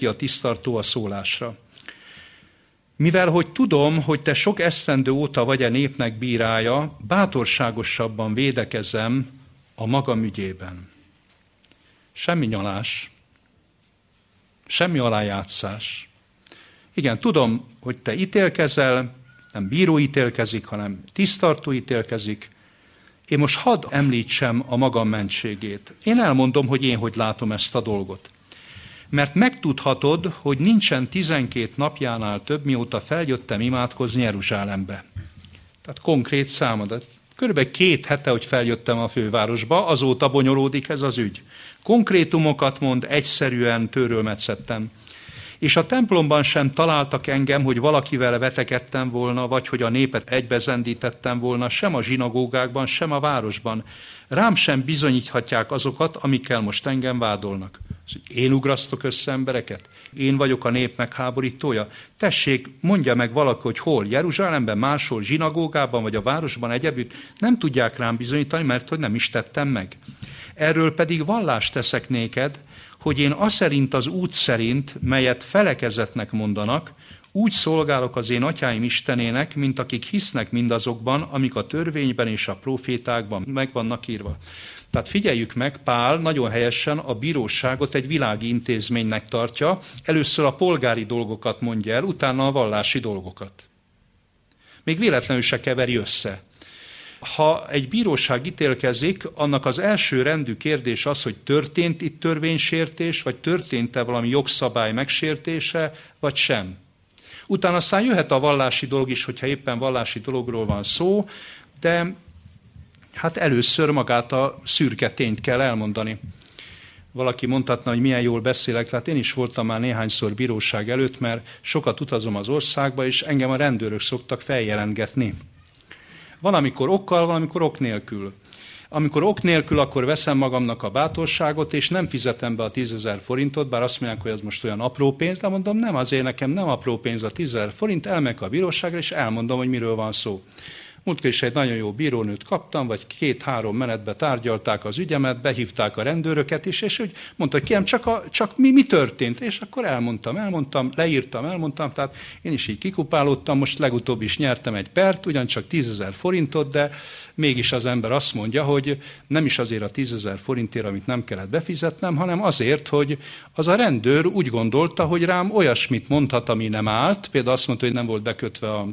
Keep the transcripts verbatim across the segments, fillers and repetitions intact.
neki a tisztartó a szólásra. Mivel hogy tudom, hogy te sok esztendő óta vagy a népnek bírája, bátorságosabban védekezem a magam ügyében. Semmi nyalás, semmi alájátszás. Igen, tudom, hogy te ítélkezel, nem bíró ítélkezik, hanem tisztartó ítélkezik. Én most hadd említsem a magam mentségét. Én elmondom, hogy én hogy látom ezt a dolgot. Mert megtudhatod, hogy nincsen tizenkét napjánál több, mióta feljöttem imádkozni Jeruzsálembe. Tehát konkrét számadat. Körülbelül két hete, hogy feljöttem a fővárosba, azóta bonyolódik ez az ügy. Konkrétumokat mond, egyszerűen törölmetszettem. És a templomban sem találtak engem, hogy valakivel vetekedtem volna, vagy hogy a népet egybezendítettem volna, sem a zsinagógákban, sem a városban. Rám sem bizonyíthatják azokat, amikkel most engem vádolnak. Én ugrasztok össze embereket? Én vagyok a nép megháborítója? Tessék, mondja meg valaki, hogy hol, Jeruzsálemben, máshol, zsinagógában, vagy a városban egyebütt, nem tudják rám bizonyítani, mert hogy nem is tettem meg. Erről pedig vallást teszek néked, hogy én aszerint az út szerint, melyet felekezetnek mondanak, úgy szolgálok az én atyáim Istenének, mint akik hisznek mindazokban, amik a törvényben és a profétákban meg vannak írva. Tehát figyeljük meg, Pál nagyon helyesen a bíróságot egy világi intézménynek tartja, először a polgári dolgokat mondja el, utána a vallási dolgokat. Még véletlenül se keveri össze. Ha egy bíróság ítélkezik, annak az első rendű kérdés az, hogy történt itt törvénysértés, vagy történt-e valami jogszabály megsértése, vagy sem. Utána aztán jöhet a vallási dolog is, hogyha éppen vallási dologról van szó, de hát először magát a szürke tényt kell elmondani. Valaki mondhatna, hogy milyen jól beszélek, tehát én is voltam már néhányszor bíróság előtt, mert sokat utazom az országba, és engem a rendőrök szoktak feljelentgetni. Van, amikor okkal, van, amikor ok nélkül. Amikor ok nélkül, akkor veszem magamnak a bátorságot, és nem fizetem be a tízezer forintot, bár azt mondják, hogy ez most olyan apró pénz, de mondom, nem, azért nekem nem apró pénz a tízezer forint, elmegyek a bíróságra, és elmondom, hogy miről van szó. Múltkor is egy nagyon jó bírónőt kaptam, vagy két-három menetbe tárgyalták az ügyemet, behívták a rendőröket is, és úgy mondta, hogy kérem, csak, a, csak mi, mi történt? És akkor elmondtam, elmondtam, leírtam, elmondtam, tehát én is így kikupálódtam, most legutóbb is nyertem egy pert, ugyancsak tízezer forintot, de mégis az ember azt mondja, hogy nem is azért a tízezer forintért, amit nem kellett befizetnem, hanem azért, hogy az a rendőr úgy gondolta, hogy rám olyasmit mondhat, ami nem állt, például azt mondta, hogy nem volt bekötve a,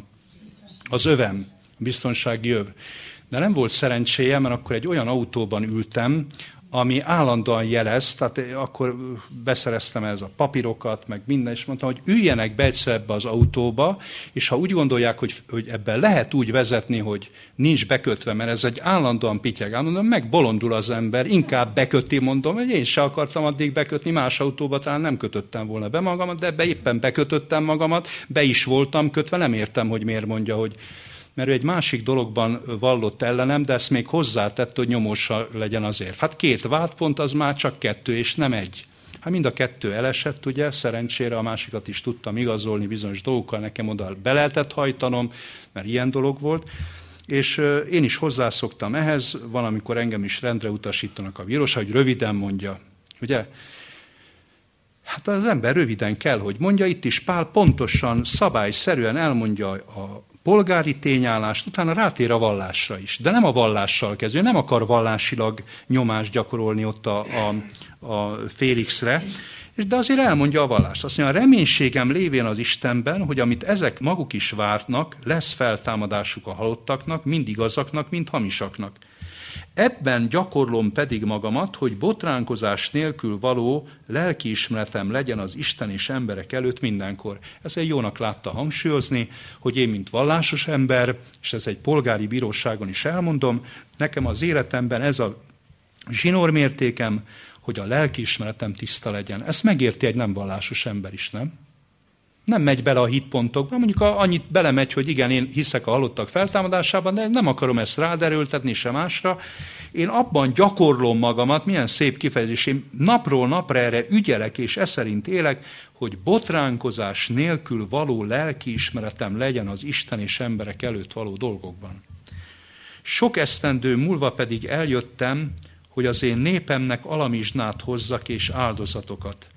az övem, biztonsági öv. De nem volt szerencséje, mert akkor egy olyan autóban ültem, ami állandóan jelez, tehát akkor beszereztem ez a papírokat, meg minden, és mondtam, hogy üljenek be egyszer ebbe az autóba, és ha úgy gondolják, hogy, hogy ebben lehet úgy vezetni, hogy nincs bekötve, mert ez egy állandóan pityeg, mondom, megbolondul az ember, inkább beköti, mondom, hogy én se akartam addig bekötni, más autóba talán nem kötöttem volna be magamat, de ebbe éppen bekötöttem magamat, be is voltam kötve, nem értem, hogy miért mondja, hogy mert ő egy másik dologban vallott ellenem, de ezt még hozzátett, hogy nyomósa legyen azért. Hát két vádpont, az már csak kettő, és nem egy. Hát mind a kettő elesett, ugye, szerencsére a másikat is tudtam igazolni bizonyos dolgokkal, nekem oda be lehetett hajtanom, mert ilyen dolog volt. És én is hozzászoktam ehhez, valamikor engem is rendre utasítanak a bíróság, hogy röviden mondja, ugye? Hát az ember röviden kell, hogy mondja, itt is Pál pontosan, szabályszerűen elmondja a polgári tényállást, utána rátér a vallásra is. De nem a vallással kezdő, nem akar vallásilag nyomást gyakorolni ott a, a, a Félixre, de azért elmondja a vallást. Azt mondja, a reménységem lévén az Istenben, hogy amit ezek maguk is vártnak, lesz feltámadásuk a halottaknak, mind igazaknak, mind hamisaknak. Ebben gyakorlom pedig magamat, hogy botránkozás nélkül való lelkiismeretem legyen az Isten és emberek előtt mindenkor. Ez egy jónak látta hangsúlyozni, hogy én, mint vallásos ember, és ez egy polgári bíróságon is elmondom, nekem az életemben ez a zsinórmértékem, hogy a lelkiismeretem tiszta legyen. Ezt megérti egy nem vallásos ember is, nem? Nem megy bele a hitpontokba, mondjuk annyit belemegy, hogy igen, én hiszek a halottak feltámadásában, de nem akarom ezt ráderőltetni se másra. Én abban gyakorlom magamat, milyen szép kifejezés, én napról napra erre ügyelek, és e szerint élek, hogy botránkozás nélkül való lelkiismeretem legyen az Isten és emberek előtt való dolgokban. Sok esztendő múlva pedig eljöttem, hogy az én népemnek alamizsnát hozzak és áldozatokat,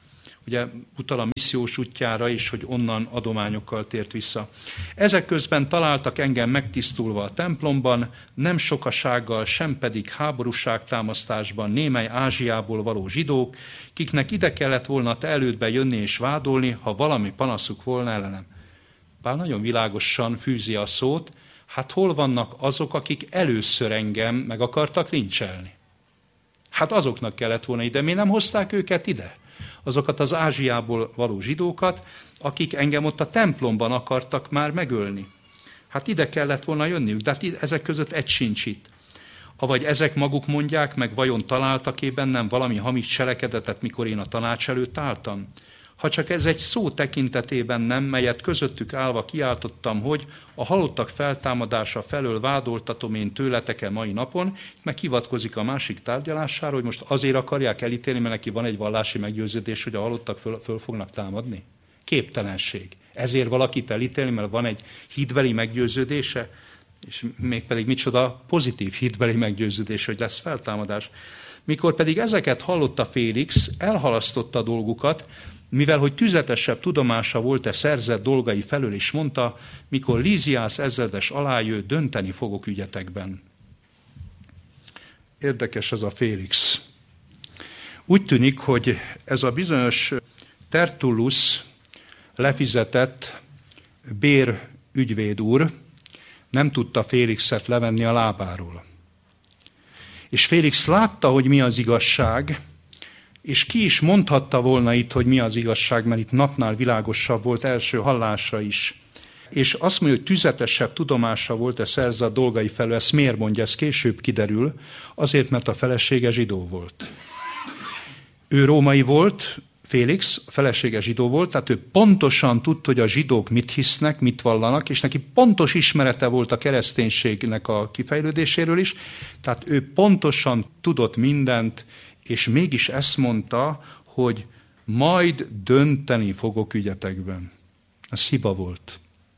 ugye utal a missziós útjára is, hogy onnan adományokkal tért vissza. Ezek közben találtak engem megtisztulva a templomban, nem sokasággal, sem pedig háborúságtámasztásban némely Ázsiából való zsidók, kiknek ide kellett volna te elődbe jönni és vádolni, ha valami panaszuk volna ellenem. Pál nagyon világosan fűzi a szót, hát hol vannak azok, akik először engem meg akartak lincselni? Hát azoknak kellett volna ide, miért nem hozták őket ide? Azokat az Ázsiából való zsidókat, akik engem ott a templomban akartak már megölni. Hát ide kellett volna jönniük, de hát ezek között egy sincs itt. Avagy ezek maguk mondják, meg vajon találtak-e bennem valami hamis cselekedetet, mikor én a tanács előtt álltam? Ha csak ez egy szó tekintetében nem, melyet közöttük állva kiáltottam, hogy a halottak feltámadása felől vádoltatom én tőletek-e mai napon, meg hivatkozik a másik tárgyalására, hogy most azért akarják elítélni, mert neki van egy vallási meggyőződés, hogy a halottak föl, föl fognak támadni. Képtelenség. Ezért valakit elítélni, mert van egy hitbeli meggyőződése, és mégpedig micsoda pozitív hitbeli meggyőződés, hogy lesz feltámadás. Mikor pedig ezeket hallotta Félix, elhalasztotta a dolgukat, mivel hogy tüzetesebb tudomása volt-e szerzett dolgai felől is mondta, mikor Líziász ezredes alájő, dönteni fogok ügyetekben. Érdekes ez a Félix. Úgy tűnik, hogy ez a bizonyos Tertullus lefizetett bér ügyvéd úr nem tudta Félixet levenni a lábáról. És Félix látta, hogy mi az igazság, és ki is mondhatta volna itt, hogy mi az igazság, mert itt napnál világosabb volt első hallásra is. És azt mondja, hogy tüzetesebb tudomása volt-e szerzett dolgai felől, ezt miért mondja, ez később kiderül, azért, mert a felesége zsidó volt. Ő római volt, Félix, a felesége zsidó volt, tehát ő pontosan tudta, hogy a zsidók mit hisznek, mit vallanak, és neki pontos ismerete volt a kereszténységnek a kifejlődéséről is, tehát ő pontosan tudott mindent, és mégis ezt mondta, hogy majd dönteni fogok ügyetekben. Ez hiba volt.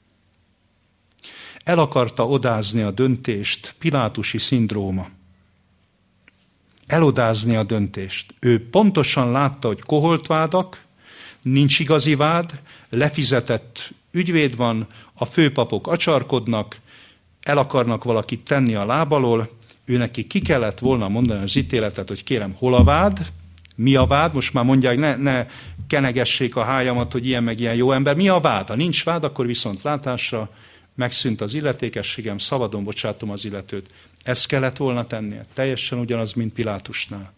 El akarta odázni a döntést, pilátusi szindróma. Elodázni a döntést. Ő pontosan látta, hogy koholt vádak, nincs igazi vád, lefizetett ügyvéd van, a főpapok acsarkodnak, el akarnak valakit tenni a láb alól, ő neki ki kellett volna mondani az ítéletet, hogy kérem, hol a vád, mi a vád, most már mondják, ne, ne kenegessék a hájamat, hogy ilyen meg ilyen jó ember, mi a vád? Ha nincs vád, akkor viszont látásra megszűnt az illetékességem, szabadon bocsátom az illetőt. Ezt kellett volna tennie. Teljesen ugyanaz, mint Pilátusnál.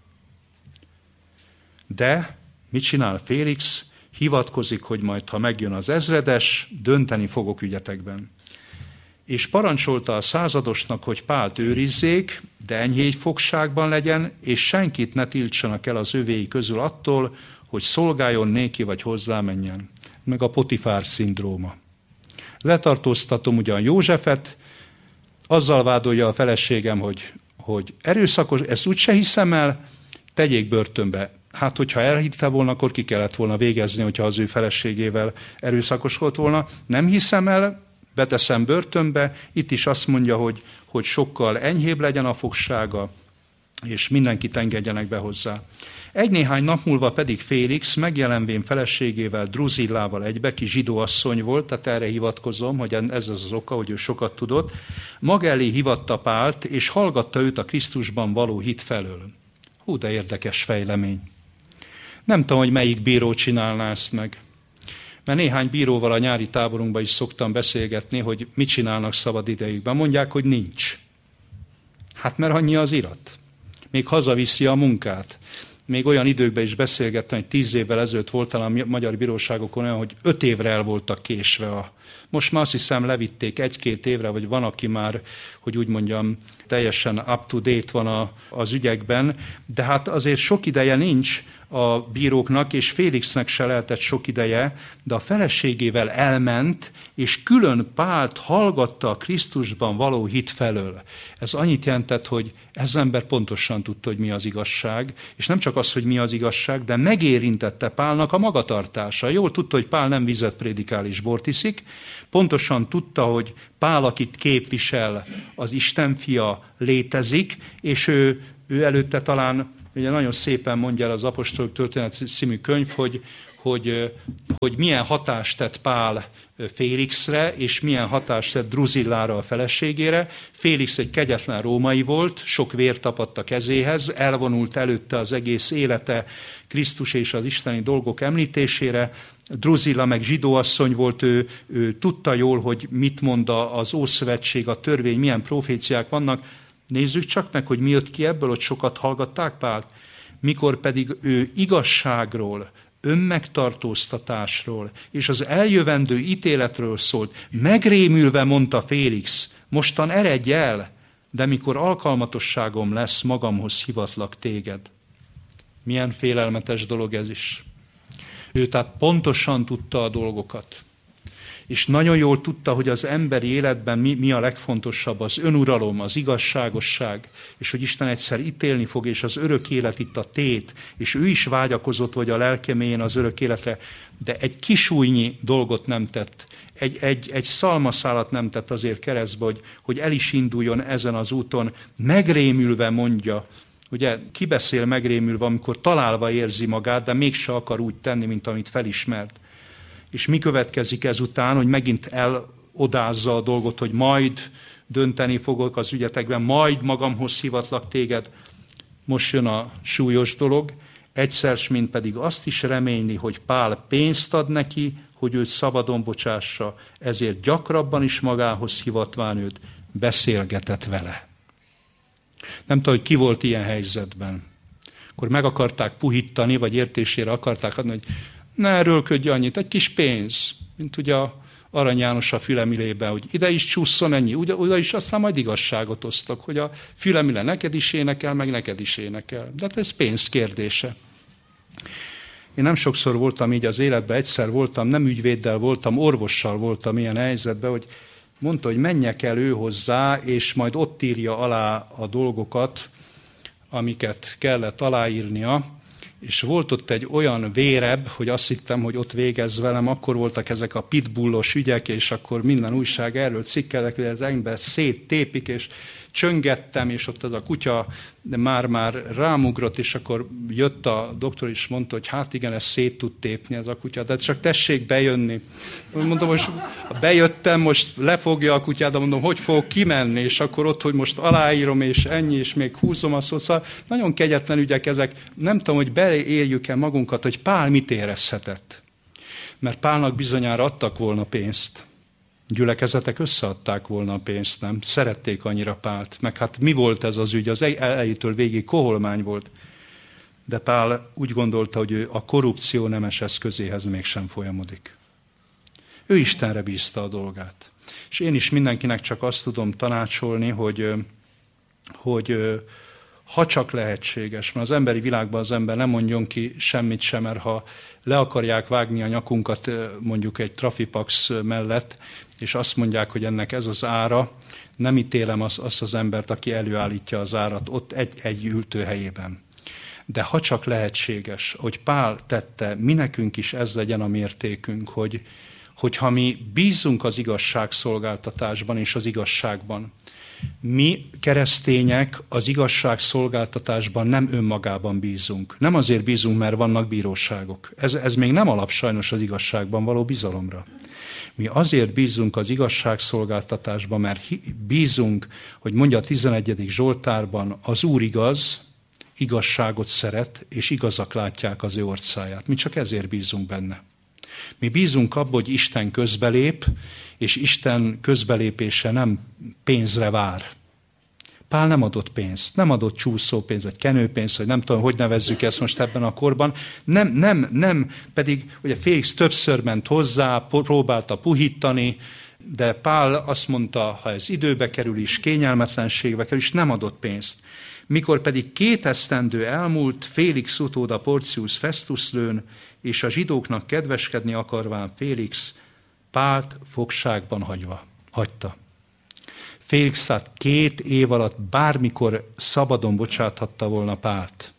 De mit csinál Félix? Hivatkozik, hogy majd, ha megjön az ezredes, dönteni fogok ügyetekben. És parancsolta a századosnak, hogy Pált őrizzék, de enyhény fogságban legyen, és senkit ne tiltsanak el az övéi közül attól, hogy szolgáljon néki, vagy hozzá menjen. Meg a Potifár szindróma. Letartóztatom ugyan Józsefet, azzal vádolja a feleségem, hogy, hogy erőszakos, ezt úgyse hiszem el, tegyék börtönbe. Hát, hogyha elhitte volna, akkor ki kellett volna végezni, hogyha az ő feleségével erőszakoskodott volna. Nem hiszem el, beteszem börtönbe, itt is azt mondja, hogy, hogy sokkal enyhébb legyen a fogsága, és mindenkit engedjenek be hozzá. Egy-néhány nap múlva pedig Félix megjelenvén feleségével, Druzillával egybe, ki zsidó asszony volt, tehát erre hivatkozom, hogy ez az az oka, hogy ő sokat tudott, maga elé hívatta Pált, és hallgatta őt a Krisztusban való hit felől. Hú, de érdekes fejlemény. Nem tudom, hogy melyik bíró csinálná ezt meg. Mert néhány bíróval a nyári táborunkban is szoktam beszélgetni, hogy mit csinálnak szabad idejükben. Mondják, hogy nincs. Hát mert annyi az irat. Még hazaviszi a munkát. Még olyan időkben is beszélgettem, hogy tíz évvel ezelőtt volt talán a magyar bíróságokon olyan, hogy öt évre el voltak késve. A... Most már azt hiszem levitték egy-két évre, vagy van, aki már, hogy úgy mondjam, teljesen up-to-date van a, az ügyekben, de hát azért sok ideje nincs a bíróknak, és Félixnek se lehetett sok ideje, de a feleségével elment, és külön Pált hallgatta a Krisztusban való hit felől. Ez annyit jelentett, hogy ez ember pontosan tudta, hogy mi az igazság, és nem csak az, hogy mi az igazság, de megérintette Pálnak a magatartása. Jól tudta, hogy Pál nem vizet prédikál és bort iszik, pontosan tudta, hogy Pál, akit képvisel, az Isten fia létezik, és ő, ő előtte talán ugye nagyon szépen mondja el az Apostolok történet című könyv, hogy, hogy, hogy milyen hatást tett Pál Félixre, és milyen hatást tett Druzillára, a feleségére. Félix egy kegyetlen római volt, sok vér tapadt a kezéhez, elvonult előtte az egész élete Krisztus és az isteni dolgok említésére. Druzilla meg zsidóasszony volt, ő, ő tudta jól, hogy mit mond az Ószövetség, a törvény, milyen proféciák vannak. Nézzük csak meg, hogy mi jött ki ebből, hogy sokat hallgatták Pált. Mikor pedig ő igazságról, önmegtartóztatásról és az eljövendő ítéletről szólt, megrémülve mondta Félix, mostan eredj el, de mikor alkalmatosságom lesz, magamhoz hivatlak téged. Milyen félelmetes dolog ez is. Ő tehát pontosan tudta a dolgokat. És nagyon jól tudta, hogy az emberi életben mi, mi a legfontosabb, az önuralom, az igazságosság, és hogy Isten egyszer ítélni fog, és az örök élet itt a tét, és ő is vágyakozott, vagy a lelke mélyén az örök életre, de egy kisújnyi dolgot nem tett, egy, egy, egy szalmaszálat nem tett azért keresztbe, hogy, hogy el is induljon ezen az úton, megrémülve mondja. Ugye ki beszél megrémülve, amikor találva érzi magát, de mégse akar úgy tenni, mint amit felismert. És mi következik ezután, hogy megint elodázza a dolgot, hogy majd dönteni fogok az ügyetekben, majd magamhoz hivatlak téged. Most jön a súlyos dolog, egyszer, mint pedig azt is reményli, hogy Pál pénzt ad neki, hogy őt szabadon bocsássa, ezért gyakrabban is magához hivatván őt, beszélgetett vele. Nem tudom, hogy ki volt ilyen helyzetben. Akkor meg akarták puhítani, vagy értésére akarták adni, hogy ne erőlködj annyit, egy kis pénz, mint ugye a Arany János a Fülemilében, hogy ide is csúszson ennyi, ugye, oda is aztán majd igazságot osztak, hogy a Fülemile neked is énekel, meg neked is énekel. De hát ez pénz kérdése. Én nem sokszor voltam így az életben, egyszer voltam, nem ügyvéddel voltam, orvossal voltam ilyen helyzetben, hogy mondta, hogy menjek el ő hozzá, és majd ott írja alá a dolgokat, amiket kellett aláírnia, és volt ott egy olyan vérebb, hogy azt hittem, hogy ott végez velem, akkor voltak ezek a pitbullos ügyek, és akkor minden újság erről cikkelek, hogy az ember széttépik, és csöngettem, és ott az a kutya már-már rámugrott, és akkor jött a doktor, és mondta, hogy hát igen, ez szét tud tépni ez a kutya, de csak tessék bejönni. Mondom, most bejöttem, most lefogja a kutyát, de mondom, hogy fogok kimenni, és akkor ott, hogy most aláírom, és ennyi, és még húzom a szót. Szóval nagyon kegyetlen ügyek ezek. Nem tudom, hogy beleérjük-e magunkat, hogy Pál mit érezhetett. Mert Pálnak bizonyára adtak volna pénzt. Gyülekezetek összeadták volna a pénzt, nem? Szerették annyira Pált. Meg hát mi volt ez az ügy? Az elejétől végig koholmány volt. De Pál úgy gondolta, hogy ő a korrupció nemes eszközéhez mégsem folyamodik. Ő Istenre bízta a dolgát. És én is mindenkinek csak azt tudom tanácsolni, hogy, hogy ha csak lehetséges, mert az emberi világban az ember nem mondjon ki semmit sem, mert ha le akarják vágni a nyakunkat mondjuk egy trafipax mellett, és azt mondják, hogy ennek ez az ára, nem ítélem azt, azt az embert, aki előállítja az árat ott egy, egy ültőhelyében. De ha csak lehetséges, hogy Pál tette, mi nekünk is ez legyen a mértékünk, hogy, hogyha mi bízunk az igazságszolgáltatásban és az igazságban, mi keresztények az igazságszolgáltatásban nem önmagában bízunk. Nem azért bízunk, mert vannak bíróságok. Ez, ez még nem alap sajnos az igazságban való bizalomra. Mi azért bízunk az igazságszolgáltatásban, mert bízunk, hogy mondja a tizenegyedik Zsoltárban, az Úr igaz, igazságot szeret, és igazak látják az ő orcáját. Mi csak ezért bízunk benne. Mi bízunk abban, hogy Isten közbelép, és Isten közbelépése nem pénzre vár. Pál nem adott pénzt, nem adott csúszópénzt, vagy kenőpénzt, vagy nem tudom, hogy nevezzük ezt most ebben a korban. Nem, nem, nem, pedig ugye Félix többször ment hozzá, próbálta puhítani, de Pál azt mondta, ha ez időbe kerül is, kényelmetlenségbe kerül is, nem adott pénzt. Mikor pedig két esztendő elmúlt, Félix utóda Porcius Festus lőn, és a zsidóknak kedveskedni akarván Félix Pált fogságban hagyva, hagyta. Félix tehát két év alatt bármikor szabadon bocsáthatta volna Pált.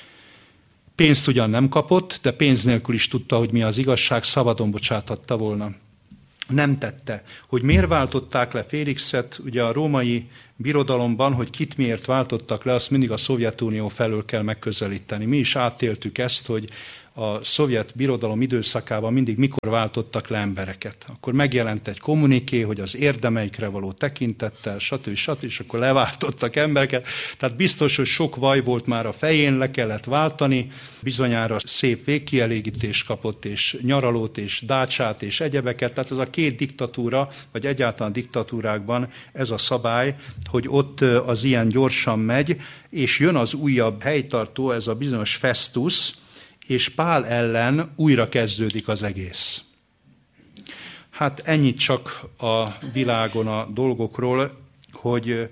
Pénzt ugyan nem kapott, de pénz nélkül is tudta, hogy mi az igazság, szabadon bocsáthatta volna. Nem tette. Hogy miért váltották le Félixet, ugye a római birodalomban, hogy kit miért váltottak le, azt mindig a Szovjetunió felől kell megközelíteni. Mi is átéltük ezt, hogy a szovjet birodalom időszakában mindig mikor váltottak le embereket. Akkor megjelent egy kommuniké, hogy az érdemeikre való tekintettel, stb. stb. És akkor leváltottak embereket. Tehát biztos, hogy sok vaj volt már a fején, le kellett váltani. Bizonyára szép végkielégítést kapott, és nyaralót, és dácsát, és egyebeket. Tehát ez a két diktatúra, vagy egyáltalán diktatúrákban ez a szabály, hogy ott az ilyen gyorsan megy, és jön az újabb helytartó, ez a bizonyos Festus, és Pál ellen újra kezdődik az egész. Hát ennyit csak a világon a dolgokról, hogy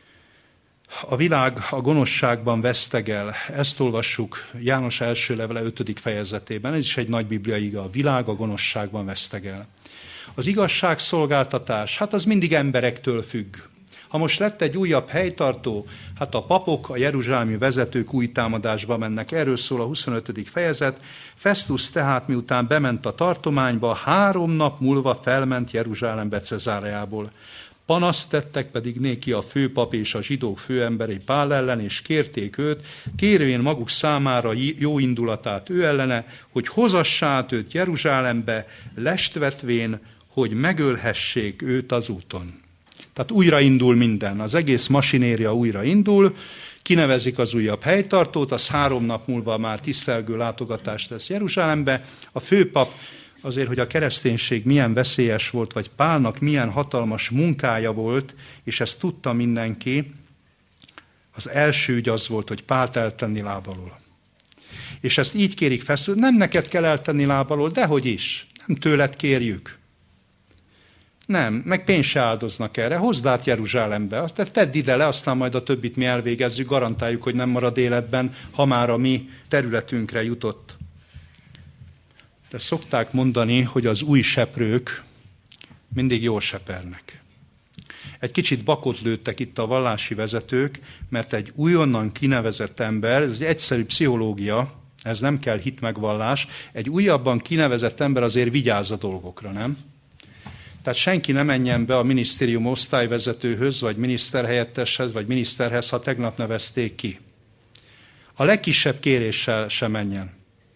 a világ a gonoszságban vesztegel. Ezt olvassuk János első levele ötödik fejezetében. Ez is egy nagy bibliai ige. A világ a gonoszságban vesztegel. Az igazságszolgáltatás, hát az mindig emberektől függ. Ha most lett egy újabb helytartó, hát a papok, a jeruzsálemi vezetők új támadásba mennek. Erről szól a huszonötödik fejezet. Festus tehát miután bement a tartományba, három nap múlva felment Jeruzsálembe Cezáreából. Panaszt tettek pedig néki a főpap és a zsidók főemberei Pál ellen, és kérték őt, kérvén maguk számára jó indulatát ő ellene, hogy hozassá át őt Jeruzsálembe, lestvetvén, hogy megölhessék őt az úton. Tehát újra indul minden, az egész masinéria újra indul, kinevezik az újabb helytartót, az három nap múlva már tisztelgő látogatást tesz Jeruzsálembe. A főpap azért, hogy a kereszténység milyen veszélyes volt, vagy Pálnak milyen hatalmas munkája volt, és ezt tudta mindenki, az első ügy az volt, hogy Pált eltenni lábalól. És ezt így kérik Festus, nem neked kell eltenni lábalól, dehogy is, nem tőled kérjük. Nem, meg pénzt se áldoznak erre, hozd át Jeruzsálembe, azt tedd ide le, aztán majd a többit mi elvégezzük, garantáljuk, hogy nem marad életben, ha már a mi területünkre jutott. De szokták mondani, hogy az új seprők mindig jól sepernek. Egy kicsit bakot lőttek itt a vallási vezetők, mert egy újonnan kinevezett ember, ez egy egyszerű pszichológia, ez nem kell hitmegvallás, egy újabban kinevezett ember azért vigyáz a dolgokra, nem? Tehát senki ne menjen be a minisztérium osztályvezetőhöz, vagy miniszterhelyetteshez, vagy miniszterhez, ha tegnap nevezték ki. A legkisebb kéréssel se menjen.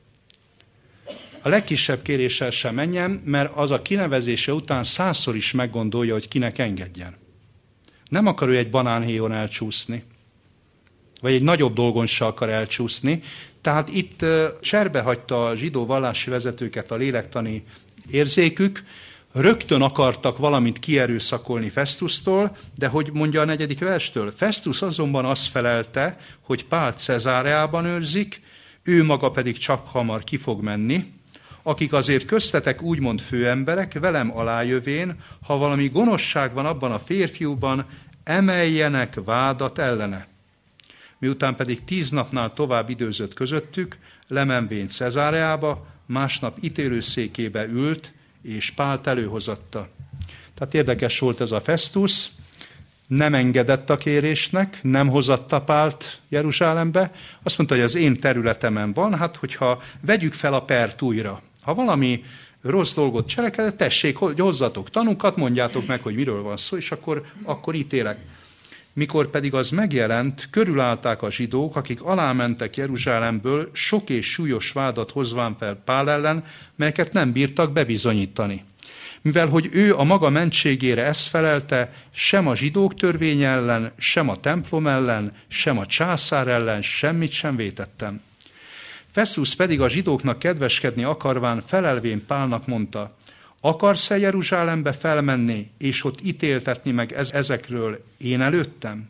A legkisebb kéréssel se menjen, mert az a kinevezése után százszor is meggondolja, hogy kinek engedjen. Nem akar ő egy banánhéjon elcsúszni, vagy egy nagyobb dolgon se akar elcsúszni. Tehát itt cserbe hagyta a zsidó vallási vezetőket a lélektani érzékük, rögtön akartak valamit kierőszakolni Festustól, de hogy mondja a negyedik verstől, Festus azonban azt felelte, hogy Pált Cezáreában őrzik, ő maga pedig csak hamar ki fog menni, akik azért köztetek úgymond főemberek, velem alájövén, ha valami gonoszság van abban a férfiúban, emeljenek vádat ellene. Miután pedig tíz napnál tovább időzött közöttük, lemenvén Cezáreába, másnap ítélőszékébe ült, és Pált előhozatta. Tehát érdekes volt ez a Festus, nem engedett a kérésnek, nem hozatta Pált Jeruzsálembe, azt mondta, hogy az én területemen van, hát hogyha vegyük fel a pert újra. Ha valami rossz dolgot cselekedett, tessék, hogy hozzatok tanúkat, mondjátok meg, hogy miről van szó, és akkor, akkor ítélek. Mikor pedig az megjelent, körülállták a zsidók, akik alámentek Jeruzsálemből, sok és súlyos vádat hozván fel Pál ellen, melyeket nem bírtak bebizonyítani. Mivel, hogy ő a maga mentségére ezt felelte, sem a zsidók törvény ellen, sem a templom ellen, sem a császár ellen semmit sem vétettem. Festus pedig a zsidóknak kedveskedni akarván felelvén Pálnak mondta, akarsz-e Jeruzsálembe felmenni, és ott ítéltetni meg ezekről én előttem?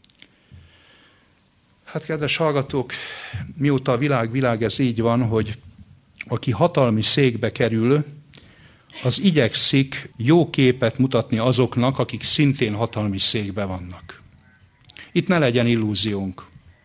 Hát, kedves hallgatók, mióta a világ világ, ez így van, hogy aki hatalmi székbe kerül, az igyekszik jó képet mutatni azoknak, akik szintén hatalmi székbe vannak. Itt ne legyen illúziónk.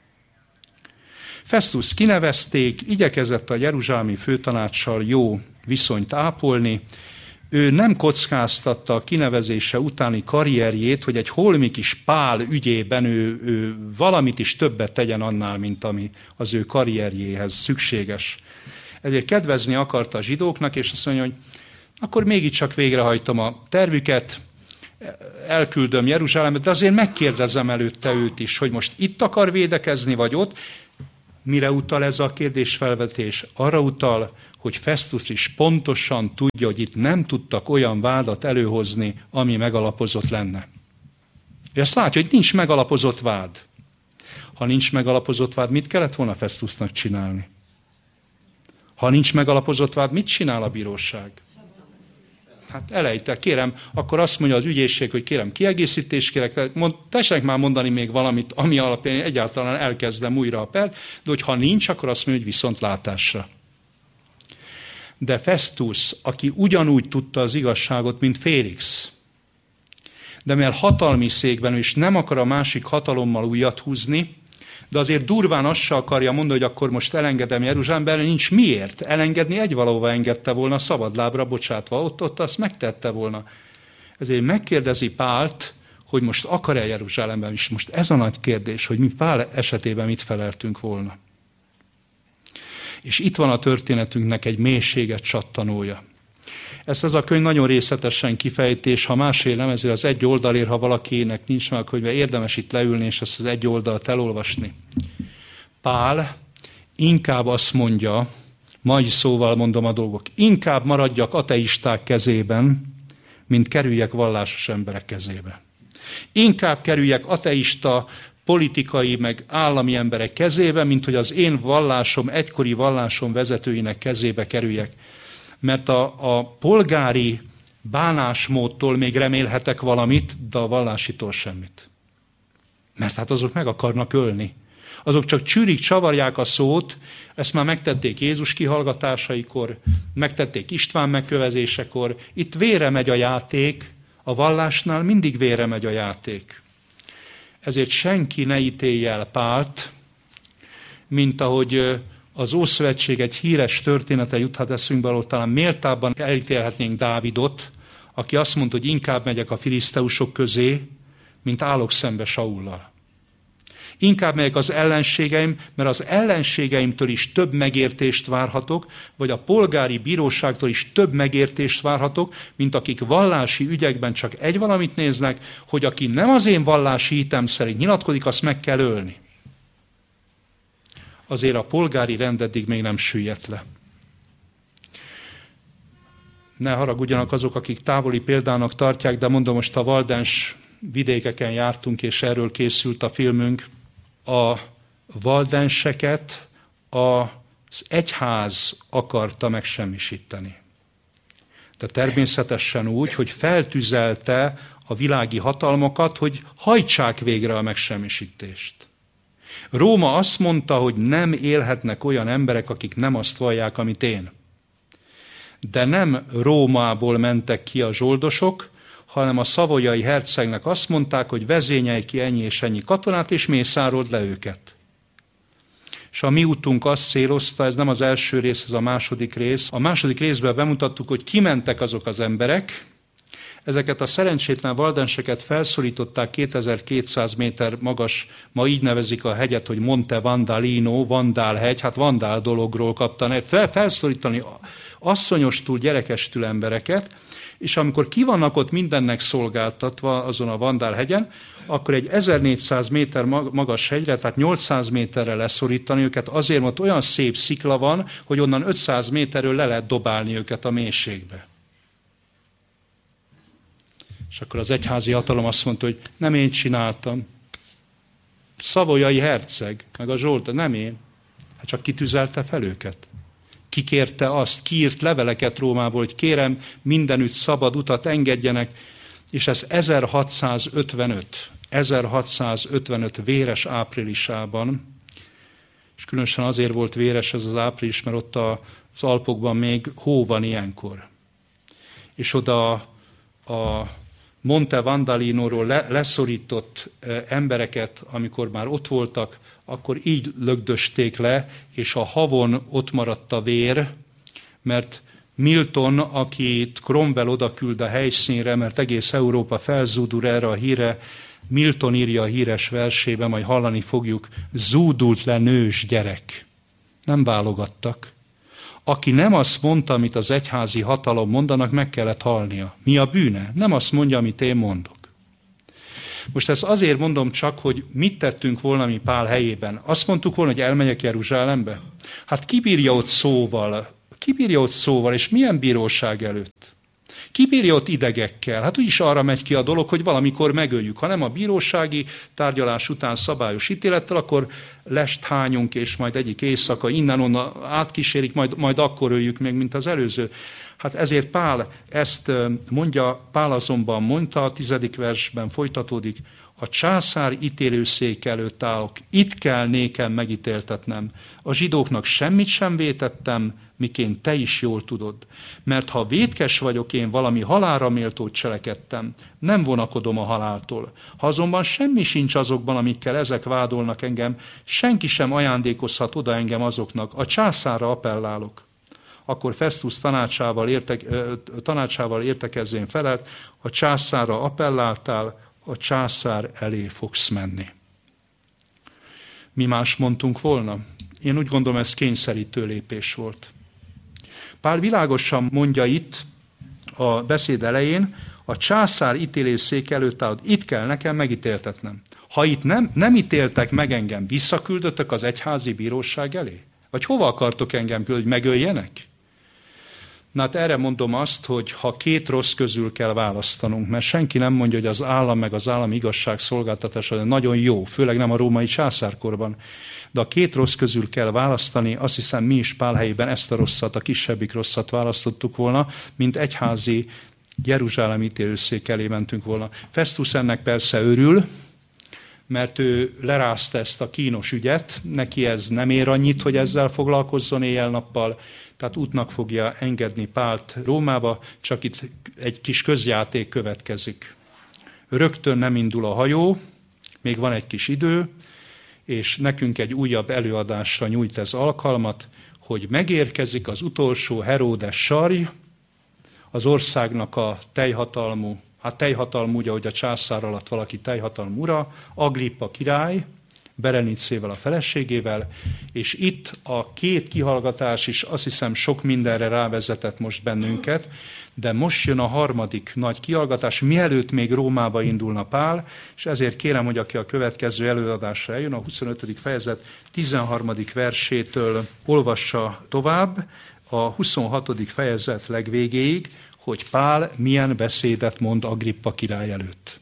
Festus kinevezték, igyekezett a jeruzsálemi főtanácssal jó viszonyt ápolni. Ő nem kockáztatta a kinevezése utáni karrierjét, hogy egy holmi kis Pál ügyében ő, ő valamit is többet tegyen annál, mint ami az ő karrierjéhez szükséges. Ezért kedvezni akarta a zsidóknak, és azt mondja, hogy akkor mégiscsak végrehajtom a tervüket, elküldöm Jeruzsálembe, de azért megkérdezem előtte őt is, hogy most itt akar védekezni, vagy ott. Mire utal ez a kérdésfelvetés? Arra utal, hogy Festus is pontosan tudja, hogy itt nem tudtak olyan vádat előhozni, ami megalapozott lenne. Ő azt látja, hogy nincs megalapozott vád. Ha nincs megalapozott vád, mit kellett volna Festusnak csinálni? Ha nincs megalapozott vád, mit csinál a bíróság? Hát elejte, kérem, akkor azt mondja az ügyészség, hogy kérem, kiegészítést kérek, mond, tessenek már mondani még valamit, ami alapján egyáltalán elkezdem újra a per, de hogyha nincs, akkor azt mondja, hogy viszontlátásra. De Festus, aki ugyanúgy tudta az igazságot, mint Félix, de mivel hatalmi székben, és nem akar a másik hatalommal újat húzni, de azért durván azt se akarja mondani, hogy akkor most elengedem Jeruzsálemben, nincs miért. Elengedni egy valahova engedte volna, szabadlábra bocsátva, ott, ott azt megtette volna. Ezért megkérdezi Pált, hogy most akar-e Jeruzsálemben is. Most ez a nagy kérdés, hogy mi Pál esetében mit feleltünk volna. És itt van a történetünknek egy mélységet csattanója. Ezt ez a könyv nagyon részletesen kifejti, és ha másért nem, ezért az egy oldalért, ha valakinek nincs meg a könyve, érdemes itt leülni, és ezt az egy oldalt elolvasni. Pál inkább azt mondja, mai szóval mondom a dolgok, inkább maradjak ateisták kezében, mint kerüljek vallásos emberek kezébe. Inkább kerüljek ateista, politikai, meg állami emberek kezébe, mint hogy az én vallásom, egykori vallásom vezetőinek kezébe kerüljek. Mert a, a polgári bánásmódtól még remélhetek valamit, de a vallásitól semmit. Mert hát azok meg akarnak ölni. Azok csak csűrik, csavarják a szót, ezt már megtették Jézus kihallgatásaikor, megtették István megkövezésekor. Itt vére megy a játék, a vallásnál mindig vére megy a játék. Ezért senki ne ítélje el Pált, mint ahogy az Ószövetség egy híres története juthat eszünkbe, ahol talán méltábban elítélhetnénk Dávidot, aki azt mondta, hogy inkább megyek a filiszteusok közé, mint állok szembe Saullal. Inkább megyek az ellenségeim, mert az ellenségeimtől is több megértést várhatok, vagy a polgári bíróságtól is több megértést várhatok, mint akik vallási ügyekben csak egy valamit néznek, hogy aki nem az én vallási hitem szerint nyilatkozik, azt meg kell ölni. Azért a polgári rend eddig még nem süllyedt le. Ne haragudjanak azok, akik távoli példának tartják, de mondom, most a valdens vidékeken jártunk, és erről készült a filmünk. A valdenseket az egyház akarta megsemmisíteni. De természetesen úgy, hogy feltüzelte a világi hatalmakat, hogy hajtsák végre a megsemmisítést. Róma azt mondta, hogy nem élhetnek olyan emberek, akik nem azt vallják, amit én. De nem Rómából mentek ki a zsoldosok, hanem a szavoyai hercegnek azt mondták, hogy vezényelj ki ennyi és ennyi katonát, és mészárold le őket. És a mi útunk azt célozta, ez nem az első rész, ez a második rész. A második részben bemutattuk, hogy kimentek azok az emberek, ezeket a szerencsétlen valdenseket felszólították kétezer-kétszáz méter magas, ma így nevezik a hegyet, hogy Monte Vandalino, Vandálhegy, hát Vandál dologról kapta, fel, felszólítani asszonyostól, gyerekestül embereket, és amikor ki vannak ott mindennek szolgáltatva azon a Vandálhegyen, akkor egy ezernégyszáz méter magas hegyre, tehát nyolcszáz méterre leszorítani őket, azért, mert olyan szép szikla van, hogy onnan ötszáz méterről le lehet dobálni őket a mélységbe. És akkor az egyházi hatalom azt mondta, hogy nem én csináltam. Szavoyai herceg, meg a Zsolt, nem én. Hát csak kitüzelte fel őket. Kikérte azt, kiírt leveleket Rómából, hogy kérem, mindenütt szabad utat engedjenek, és ez ezerhatszázötvenöt, ezerhatszázötvenöt véres áprilisában, és különösen azért volt véres ez az április, mert ott az Alpokban még hó van ilyenkor. És oda a Monte Vandalinóról leszorított embereket, amikor már ott voltak, akkor így lögdösték le, és a havon ott maradt a vér, mert Milton, akit Cromwell odaküld a helyszínre, mert egész Európa felzúdul erre a híre, Milton írja a híres versében, majd hallani fogjuk, zúdult le nős gyerek. Nem válogattak. Aki nem azt mondta, amit az egyházi hatalom mondanak, meg kellett halnia. Mi a bűne? Nem azt mondja, amit én mondok. Most ezt azért mondom csak, hogy mit tettünk volna mi Pál helyében. Azt mondtuk volna, hogy elmegyek Jeruzsálembe? Hát ki bírja ott szóval? Ki bírja ott szóval, és milyen bíróság előtt? Ki bírja ott idegekkel? Hát úgyis arra megy ki a dolog, hogy valamikor megöljük. Ha nem a bírósági tárgyalás után szabályos ítélettel, akkor lest hányunk, és majd egyik éjszaka innen-onnan átkísérik, majd, majd akkor öljük meg, mint az előző. Hát ezért Pál ezt mondja, Pál azonban mondta, a tizedik versben folytatódik, a császár ítélőszék előtt állok, itt kell nékem megítéltetnem. A zsidóknak semmit sem vétettem, miként te is jól tudod. Mert ha vétkes vagyok én, valami halálra méltót cselekedtem, nem vonakodom a haláltól. Ha azonban semmi sincs azokban, amikkel ezek vádolnak engem, senki sem ajándékozhat oda engem azoknak, a császárra appellálok. Akkor Festus tanácsával, értek, tanácsával értekezvén felelt, a császárra appelláltál, a császár elé fogsz menni. Mi más mondtunk volna? Én úgy gondolom, ez kényszerítő lépés volt. Pál világosan mondja itt a beszéd elején, a császár ítélőszék előtt állod, itt kell nekem megítéltetnem. Ha itt nem, nem ítéltek meg engem, visszaküldöttek az egyházi bíróság elé? Vagy hova akartok engem küldeni, hogy megöljenek? Na hát erre mondom azt, hogy ha két rossz közül kell választanunk, mert senki nem mondja, hogy az állam meg az állami igazságszolgáltatása nagyon jó, főleg nem a római császárkorban. De a két rossz közül kell választani, azt hiszem mi is Pál helyében ezt a rosszat, a kisebbik rosszat választottuk volna, mint egyházi jeruzsálemi ítélőszék elé mentünk volna. Festus ennek persze örül, mert ő lerázta ezt a kínos ügyet, neki ez nem ér annyit, hogy ezzel foglalkozzon éjjel-nappal, tehát útnak fogja engedni Pált Rómába, csak itt egy kis közjáték következik. Rögtön nem indul a hajó, még van egy kis idő, és nekünk egy újabb előadásra nyújt ez alkalmat, hogy megérkezik az utolsó Heródes sarj, az országnak a teljhatalmú, hát teljhatalmú, ugye, hogy a császár alatt valaki teljhatalmú ura, Agrippa király, Berenicével, a feleségével, és itt a két kihallgatás is azt hiszem sok mindenre rávezetett most bennünket, de most jön a harmadik nagy kihallgatás, mielőtt még Rómába indulna Pál, és ezért kérem, hogy aki a következő előadásra eljön, a huszonötödik fejezet tizenharmadik versétől olvassa tovább, a huszonhatodik fejezet legvégéig, hogy Pál milyen beszédet mond Agrippa király előtt.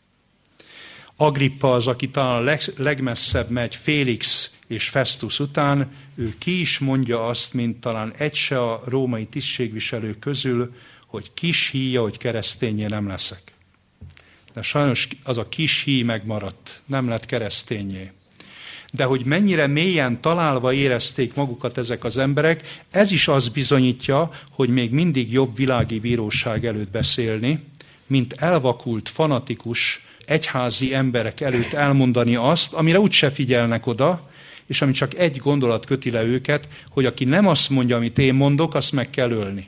Agrippa az, aki talán a leg, legmesszebb megy Félix és Festus után, ő ki is mondja azt, mint talán egy se a római tisztségviselők közül, hogy kis híja, hogy keresztényé nem leszek. De sajnos az a kis hí megmaradt, nem lett keresztényé. De hogy mennyire mélyen találva érezték magukat ezek az emberek, ez is azt bizonyítja, hogy még mindig jobb világi bíróság előtt beszélni, mint elvakult, fanatikus, egyházi emberek előtt elmondani azt, amire úgyse figyelnek oda, és ami csak egy gondolat köti le őket, hogy aki nem azt mondja, amit én mondok, azt meg kell ölni.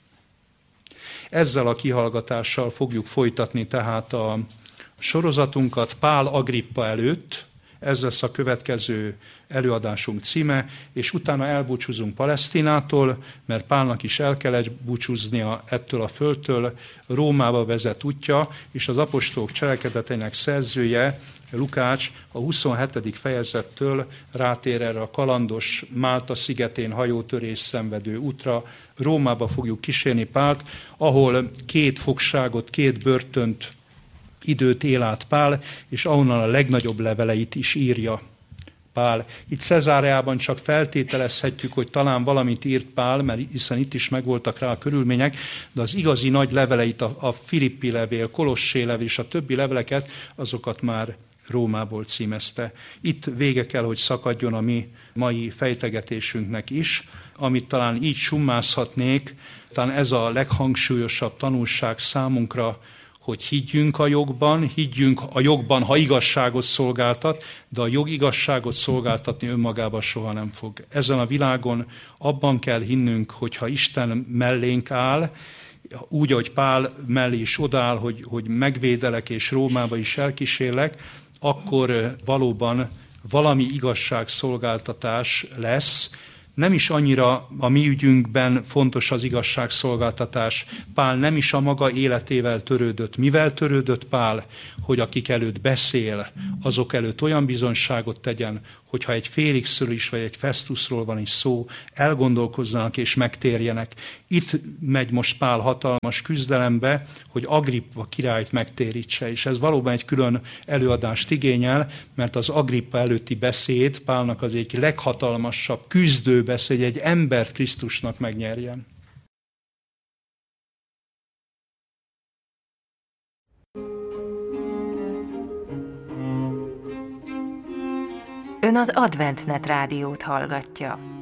Ezzel a kihallgatással fogjuk folytatni tehát a sorozatunkat Pál Agrippa előtt, ez lesz a következő előadásunk címe, és utána elbúcsúzunk Palesztinától, mert Pálnak is el kellett búcsúznia ettől a földtől, Rómába vezet útja, és az apostolok cselekedeteinek szerzője, Lukács a huszonhetedik fejezettől rátér erre a kalandos Málta szigetén hajótörés szenvedő útra. Rómába fogjuk kísérni Pált, ahol két fogságot, két börtönt, időt él át Pál, és ahonnan a legnagyobb leveleit is írja Pál. Itt Cezáreában csak feltételezhetjük, hogy talán valamit írt Pál, mert hiszen itt is megvoltak rá a körülmények, de az igazi nagy leveleit, a, a Filippi levél, Kolossé levél és a többi leveleket, azokat már Rómából címezte. Itt vége kell, hogy szakadjon a mi mai fejtegetésünknek is, amit talán így summázhatnék, talán ez a leghangsúlyosabb tanulság számunkra, hogy higgyünk a jogban, higgyünk a jogban, ha igazságot szolgáltat, de a jog igazságot szolgáltatni önmagában soha nem fog. Ezen a világon abban kell hinnünk, hogyha Isten mellénk áll, úgy, ahogy Pál mellé is odaáll, hogy, hogy megvédelek és Rómába is elkísérlek, akkor valóban valami igazságszolgáltatás lesz, nem is annyira a mi ügyünkben fontos az igazságszolgáltatás. Pál nem is a maga életével törődött. Mivel törődött Pál? Hogy akik előtt beszél, azok előtt olyan bizonyságot tegyen, hogyha egy Félixről is, vagy egy Festusról van is szó, elgondolkozzanak és megtérjenek. Itt megy most Pál hatalmas küzdelembe, hogy Agrippa királyt megtérítse, és ez valóban egy külön előadást igényel, mert az Agrippa előtti beszéd Pálnak az egyik leghatalmasabb küzdőbeszéd, egy embert Krisztusnak megnyerjen. Ön az AdventNet rádiót hallgatja.